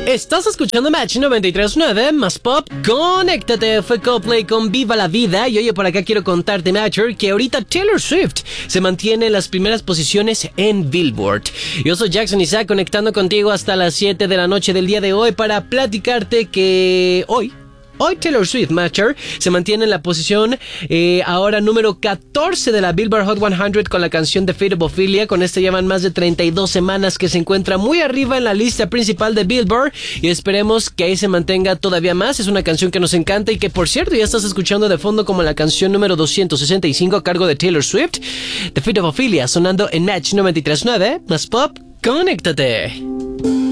Estás escuchando Match 93.9 más pop. Conéctate, fue Coldplay con Viva la Vida. Y oye, por acá quiero contarte, Matcher, que ahorita Taylor Swift se mantiene en las primeras posiciones en Billboard. Yo soy Jackson Isaac, conectando contigo hasta las 7 de la noche del día de hoy para platicarte que hoy Taylor Swift, Matcher, se mantiene en la posición ahora número 14 de la Billboard Hot 100 con la canción The Fate of Ophelia. Con esta llevan más de 32 semanas que se encuentra muy arriba en la lista principal de Billboard y esperemos que ahí se mantenga todavía más. Es una canción que nos encanta y que, por cierto, ya estás escuchando de fondo como la canción número 265 a cargo de Taylor Swift, The Fate of Ophelia, sonando en Match 93.9 más pop. Conéctate.